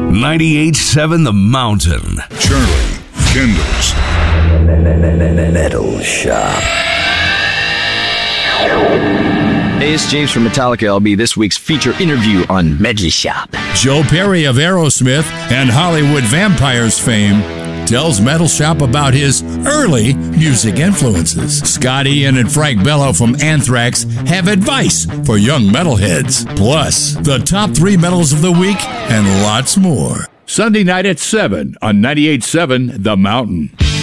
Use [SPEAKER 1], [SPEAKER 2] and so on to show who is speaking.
[SPEAKER 1] 98.7 The Mountain.
[SPEAKER 2] Charlie Kendall's
[SPEAKER 3] Metal Shop.
[SPEAKER 4] Hey, it's James from Metallica. I'll be this week's feature interview on Metal Shop.
[SPEAKER 5] Joe Perry of Aerosmith and Hollywood Vampires fame tells Metal Shop about his early music influences. Scott Ian and Frank Bello from Anthrax have advice for young metalheads. Plus, the top 3 metals of the week and lots more. Sunday night at 7 on 98.7 The Mountain.